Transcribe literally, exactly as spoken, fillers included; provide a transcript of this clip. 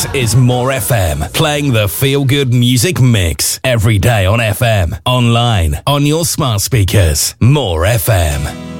This is More F M, playing the feel-good music mix every day on F M, online, on your smart speakers. More F M.